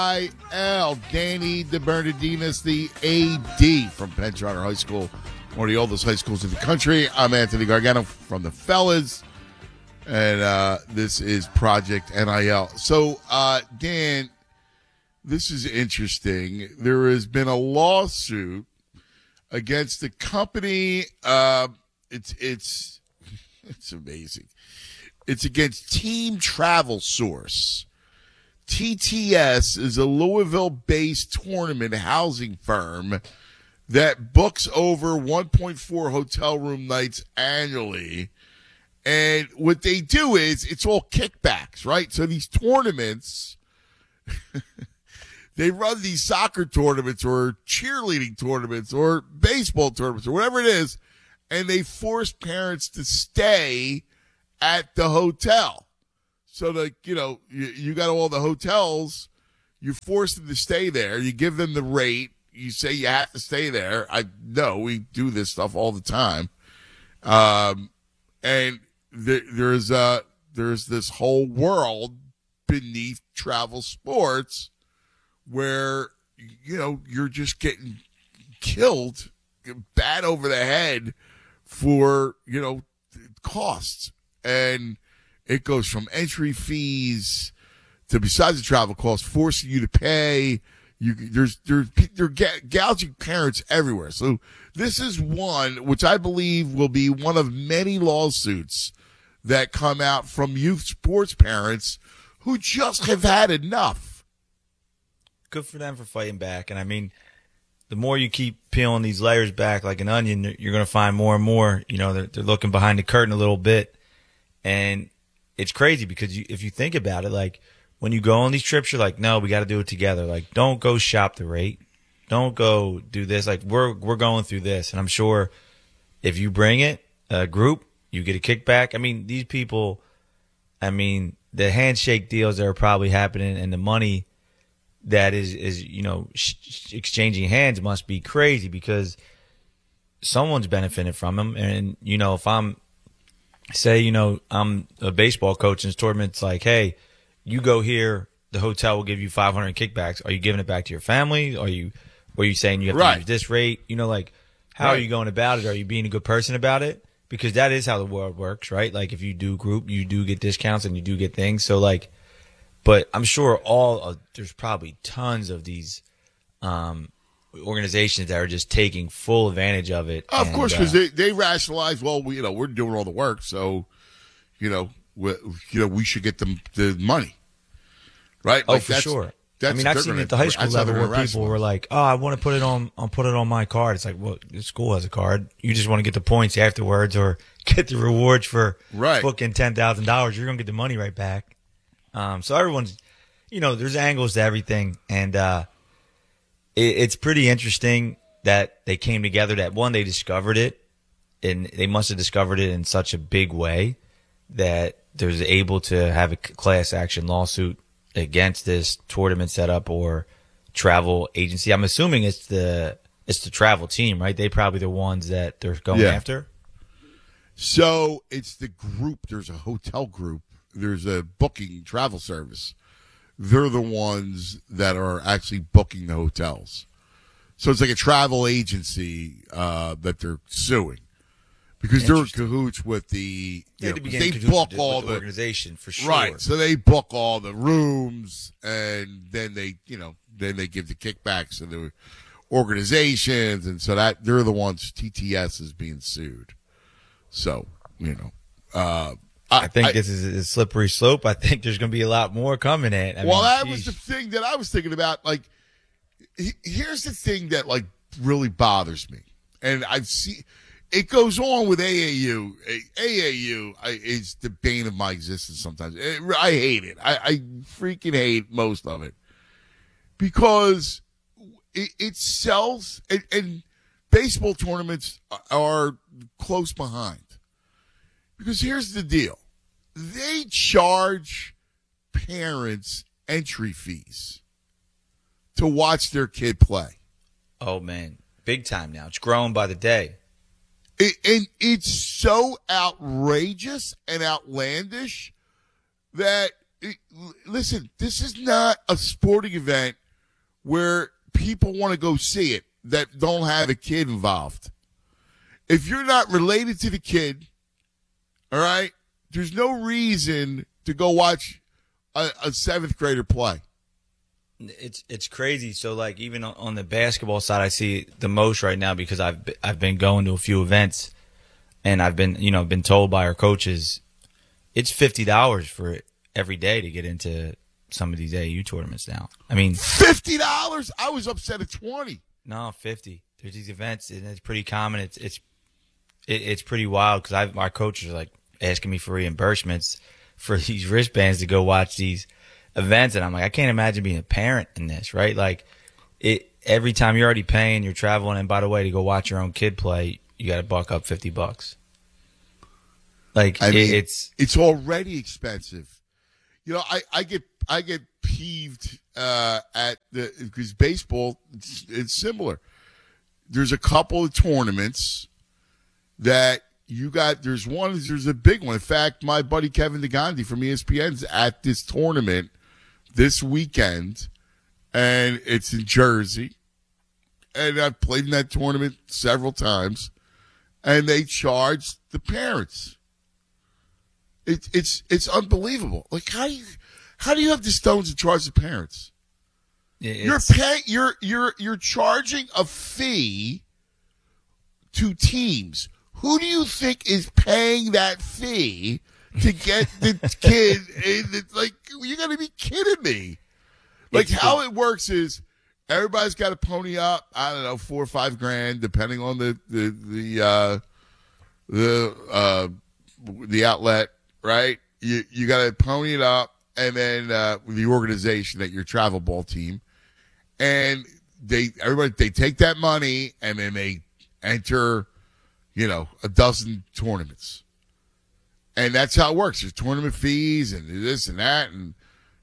Danny DeBernardinis, the AD from Penn Charter High School, one of the oldest high schools in the country. I'm Anthony Gargano from the Fellas, and this is Project NIL. So, Dan, this is interesting. There has been a lawsuit against the company. It's amazing. It's against Team Travel Source. TTS is a Louisville-based tournament housing firm that books over 1.4 hotel room nights annually. And what they do is it's all kickbacks, right? So these tournaments, they run these soccer tournaments or cheerleading tournaments or baseball tournaments or whatever it is, and they force parents to stay at the hotel. So, like, you got all the hotels, you force them to stay there, you give them the rate, you say you have to stay there. I know we do this stuff all the time. And there's this whole world beneath travel sports where, you're just getting killed, bad over the head for, costs. And it goes from entry fees to, besides the travel costs, forcing you to pay. They're gouging parents everywhere. So this is one which I believe will be one of many lawsuits that come out from youth sports parents who just have had enough. Good for them for fighting back. And I mean, the more you keep peeling these layers back like an onion, you're going to find more and more. They're looking behind the curtain a little bit. And it's crazy because if you think about it, like when you go on these trips, you're like, no, we got to do it together. Like, don't go shop the rate. Don't go do this. Like, we're going through this. And I'm sure if you bring it, a group, you get a kickback. I mean, these people, the handshake deals that are probably happening and the money that is exchanging hands must be crazy because someone's benefiting from them. And, if I'm, say, I'm a baseball coach in this tournament, it's like, hey, you go here, the hotel will give you 500 kickbacks. Are you giving it back to your family? Are you saying you have to use this rate? How are you going about it? Are you being a good person about it? Because that is how the world works, right? Like, if you do group, you do get discounts and you do get things. So, like, but I'm sure there's probably tons of these organizations that are just taking full advantage of it. Of course, because they rationalize, well, we're doing all the work, so we should get them the money, right? Oh, like for sure. I've seen it at the high school level where people were like, "Oh, I want to put it on my card." It's like, well, the school has a card. You just want to get the points afterwards or get the rewards for booking $10,000. You're gonna get the money right back. So everyone's, there's angles to everything, and it's pretty interesting that they came together. That one, they discovered it, and they must have discovered it in such a big way that there's able to have a class action lawsuit against this tournament setup or travel agency. I'm assuming it's the travel team, right? They probably the ones that they're going after. So it's the group. There's a hotel group. There's a booking travel service. They're the ones that are actually booking the hotels. So it's like a travel agency that they're suing because they're in cahoots with they book all the organization for sure. Right. So they book all the rooms and then they give the kickbacks to the organizations, and so that they're the ones. TTS is being sued. So I think this is a slippery slope. I think there's going to be a lot more coming in. That was the thing that I was thinking about. Like, here's the thing that really bothers me, and I've seen it goes on with AAU. AAU is the bane of my existence. Sometimes I hate it. I freaking hate most of it because it sells, and baseball tournaments are close behind. Because here's the deal. They charge parents entry fees to watch their kid play. Oh, man. Big time now. It's growing by the day. And it's so outrageous and outlandish that listen, this is not a sporting event where people want to go see it that don't have a kid involved. If you're not related to the kid, all right, there's no reason to go watch a seventh grader play. It's crazy. So like even on the basketball side, I see the most right now because I've been going to a few events, and I've been told by our coaches, it's $50 for every day to get into some of these AAU tournaments now. I mean, $50? I was upset at 20. No, 50. There's these events, and it's pretty common. It's pretty wild because my coaches are like asking me for reimbursements for these wristbands to go watch these events, and I'm like, I can't imagine being a parent in this, right? Like, every time you're already paying, you're traveling, and by the way, to go watch your own kid play, you got to buck up $50. Like, it's already expensive. You know, I get peeved because baseball, it's similar. There's a couple of tournaments that there's a big one. In fact, my buddy Kevin DeGandhi from ESPN's at this tournament this weekend, and it's in Jersey. And I've played in that tournament several times, and they charge the parents. It's unbelievable. Like, how do you have the stones to charge the parents? You're charging a fee to teams. Who do you think is paying that fee to get the kid? It's like, you got to be kidding me. Like, how it works is everybody's got to pony up, I don't know, $4 or $5 grand, depending on the outlet, right? You got to pony it up, and then the organization that your travel ball team, and they take that money and then they enter, a dozen tournaments. And that's how it works. There's tournament fees and this and that. And,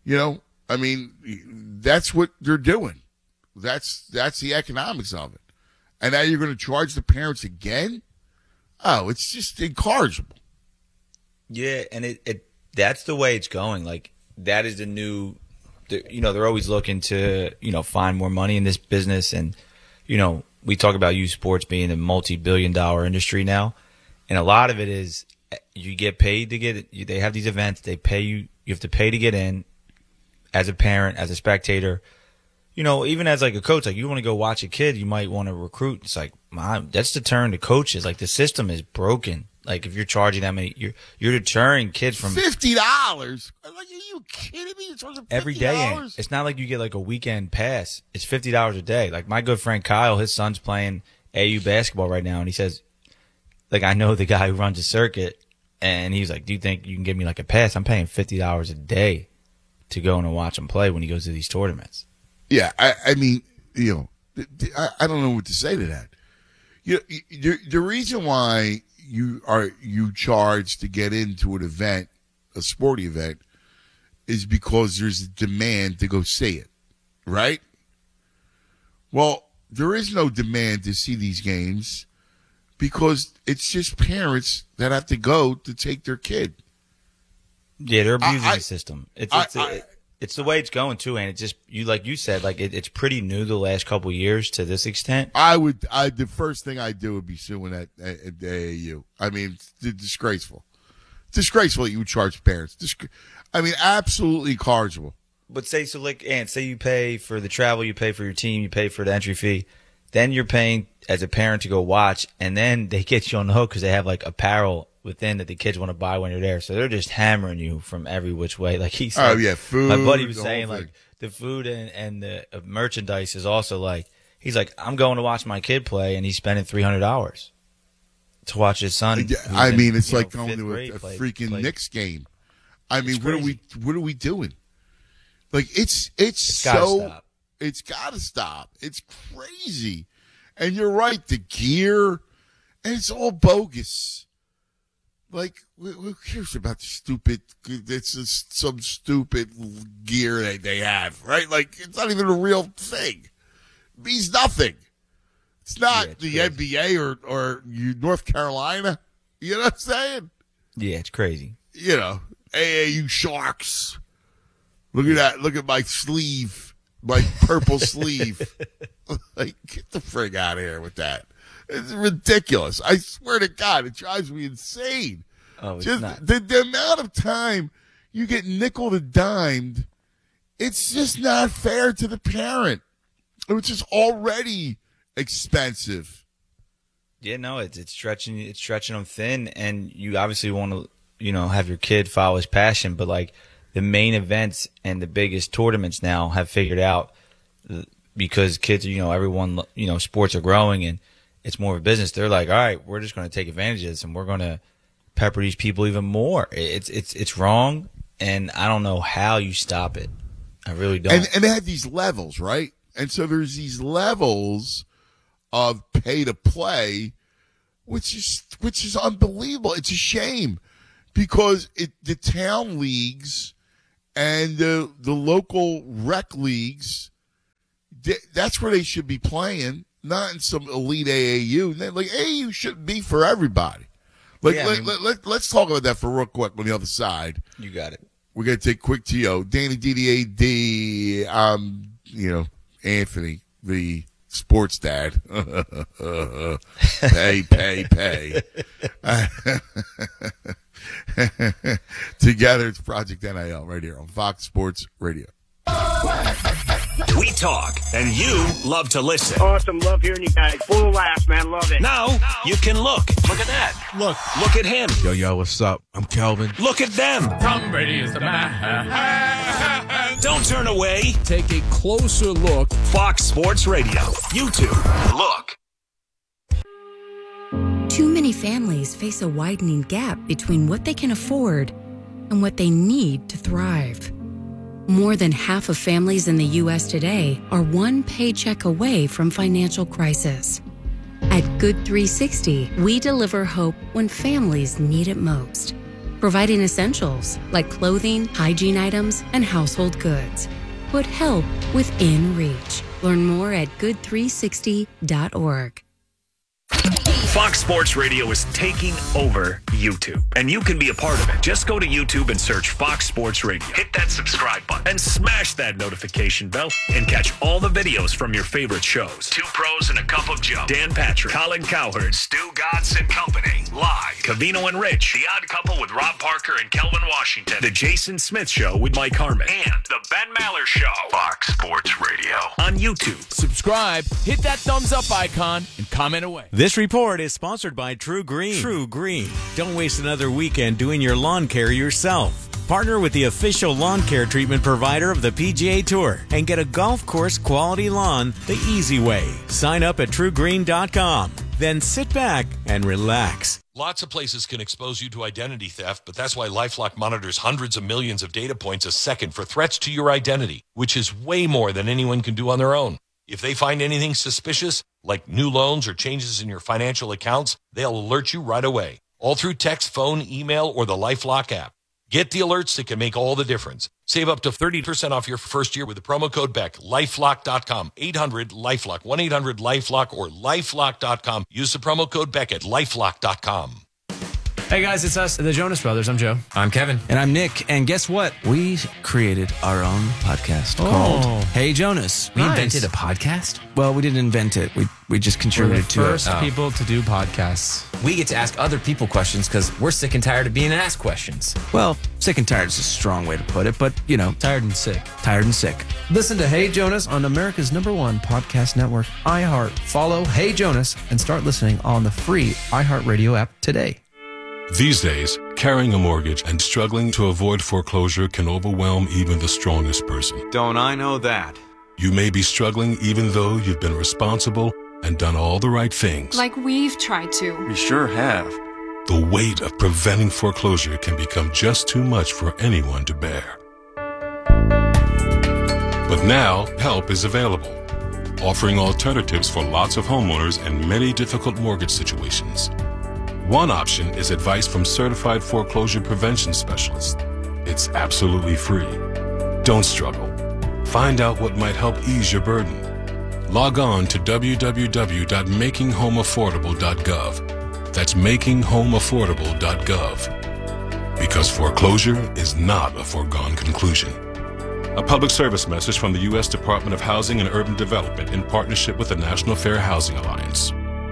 that's what they're doing. That's the economics of it. And now you're going to charge the parents again? Oh, it's just incorrigible. Yeah, and that's the way it's going. Like, that is the new, they're always looking to, find more money in this business. And, we talk about youth sports being a multi-billion-dollar industry now, and a lot of it is you get paid to get it. They have these events. They pay you. You have to pay to get in as a parent, as a spectator. Even as like a coach, like you want to go watch a kid, you might want to recruit. It's like, that's deterring the coaches. Like, the system is broken. Like, if you're charging that many, you're deterring kids from $50. Like, are you kidding me? You're charging $50? Every day. It's not like you get like a weekend pass. It's $50 a day. Like, my good friend Kyle, his son's playing AU basketball right now, and he says, like, I know the guy who runs a circuit, and he's like, do you think you can give me like a pass? I'm paying $50 a day to go and watch him play when he goes to these tournaments. Yeah, I mean, I don't know what to say to that. The reason why you charge to get into an event, a sporting event, is because there's a demand to go see it, right? Well, there is no demand to see these games because it's just parents that have to go to take their kid. Yeah, they're abusing the system. It's the way it's going too, and it just like you said, like it's pretty new the last couple of years to this extent. The first thing I do would be suing at the AAU. I mean, it's disgraceful. It's disgraceful that you would charge parents. Absolutely incorrigible. But say you pay for the travel, you pay for your team, you pay for the entry fee, then you're paying as a parent to go watch, and then they get you on the hook because they have like apparel within that the kids want to buy when you're there. So they're just hammering you from every which way. Like he said, food. My buddy was saying like the food and the merchandise is also like, he's like, I'm going to watch my kid play, and he's spending $300 to watch his son. It's like going to a freaking Knicks game. I mean, what are we doing? Like it's so, it's got to stop. It's crazy. And you're right. The gear, and it's all bogus. Like, who cares about the stupid? It's just some stupid gear that they have, right? Like, it's not even a real thing. It means nothing. It's not the crazy. NBA or North Carolina. You know what I'm saying? Yeah, it's crazy. AAU Sharks. Look at that. Look at my sleeve, my purple sleeve. Like, get the frig out of here with that. It's ridiculous. I swear to God, it drives me insane. Oh, it's Just not. the amount of time you get nickel and dimed, it's just not fair to the parent, which is already expensive. Yeah, no, it's stretching them thin, and you obviously want to, have your kid follow his passion, but like the main events and the biggest tournaments now have figured out, because kids, everyone, sports are growing and it's more of a business. They're like, all right, we're just going to take advantage of this and we're going to pepper these people even more. It's wrong, and I don't know how you stop it. I really don't. And they had these levels, right? And so there's these levels of pay to play, which is unbelievable. It's a shame because the town leagues and the local rec leagues, that's where they should be playing, not in some elite AAU. Like, AAU shouldn't be for everybody. Like, Yeah, let's talk about that for real quick on the other side. You got it. We're going to take quick TO. Danny DDAD, Anthony, the sports dad. Pay. Together, it's Project NIL right here on Fox Sports Radio. We talk, and you love to listen. Awesome. Love hearing you guys. Full of laughs, man. Love it. Now, you can look. Look at that. Look at him. Yo, what's up? I'm Kelvin. Look at them. Tom Brady is the man. Don't turn away. Take a closer look. Fox Sports Radio. YouTube. Look. Too many families face a widening gap between what they can afford and what they need to thrive. More than half of families in the U.S. today are one paycheck away from financial crisis. At Good 360, we deliver hope when families need it most, providing essentials like clothing, hygiene items, and household goods. Put help within reach. Learn more at good360.org. Fox Sports Radio is taking over YouTube, and you can be a part of it. Just go to YouTube and search Fox Sports Radio. Hit that subscribe button and smash that notification bell and catch all the videos from your favorite shows. Two Pros and a Cup of Joe, Dan Patrick, Colin Cowherd, Stu Godson Company, live. Cavino and Rich, The Odd Couple with Rob Parker and Kelvin Washington, The Jason Smith Show with Mike Harmon, and The Ben Maller Show. Fox Sports Radio on YouTube. Subscribe, hit that thumbs up icon, and comment away. This report is sponsored by True Green. True Green. Don't waste another weekend doing your lawn care yourself. Partner with the official lawn care treatment provider of the PGA Tour and get a golf course quality lawn the easy way. Sign up at truegreen.com. Then sit back and relax. Lots of places can expose you to identity theft, but that's why LifeLock monitors hundreds of millions of data points a second for threats to your identity, which is way more than anyone can do on their own. If they find anything suspicious, like new loans or changes in your financial accounts, they'll alert you right away, all through text, phone, email, or the LifeLock app. Get the alerts that can make all the difference. Save up to 30% off your first year with the promo code BECK. LifeLock.com, 800-LifeLock, 1-800-LifeLock, or LifeLock.com. Use the promo code BECK at LifeLock.com. Hey guys, it's us, the Jonas Brothers. I'm Joe. I'm Kevin. And I'm Nick. And guess what? We created our own podcast called Hey Jonas. We invented a podcast? Well, we didn't invent it. We just contributed to it. We're the first people to do podcasts. We get to ask other people questions because we're sick and tired of being asked questions. Well, sick and tired is a strong way to put it, but, Tired and sick. tired and sick. Listen to Hey Jonas on America's #1 podcast network, iHeart. Follow Hey Jonas and start listening on the free iHeartRadio app today. These days, carrying a mortgage and struggling to avoid foreclosure can overwhelm even the strongest person. Don't I know that? You may be struggling even though you've been responsible and done all the right things. Like we've tried to. We sure have. The weight of preventing foreclosure can become just too much for anyone to bear. But now, help is available, offering alternatives for lots of homeowners in many difficult mortgage situations. One option is advice from certified foreclosure prevention specialists. It's absolutely free. Don't struggle. Find out what might help ease your burden. Log on to www.makinghomeaffordable.gov. That's makinghomeaffordable.gov. Because foreclosure is not a foregone conclusion. A public service message from the U.S. Department of Housing and Urban Development in partnership with the National Fair Housing Alliance.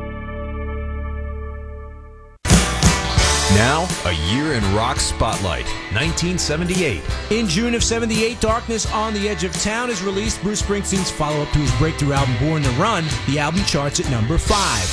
Now, a year in rock spotlight, 1978. In June of '78, Darkness on the Edge of Town is released, Bruce Springsteen's follow-up to his breakthrough album Born to Run. The album charts at number 5.